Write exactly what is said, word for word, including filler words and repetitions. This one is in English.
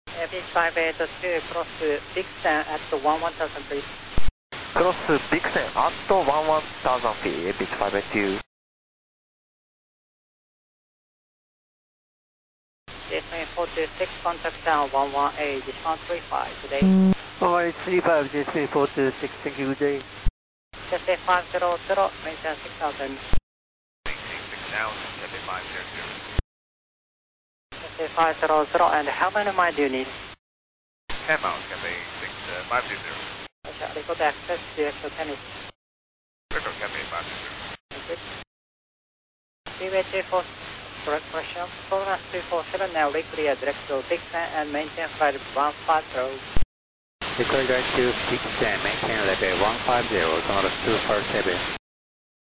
Big five eight two, cross Dixon at one one thousand please. Cross Dixon at one one thousand feet, Big five eight two. J S four two six, contact down one one eight, discount three five today. one eight three five, J S four two six, thank you, good day. J S five zero zero, maintain six thousand. Maintain six thousand, J S five zero zero. J S five zero zero, and how many miles do you need? ten miles, J S six five zero zero. Okay, record access to extra tennis. Record J S five zero zero. Thank you. Freeway two four, correct correction. Progress two four seven, now re-clear direct to Dixon and maintain flight one five zero. Record direct to Dixon, maintain level one five zero, Congress two four seven.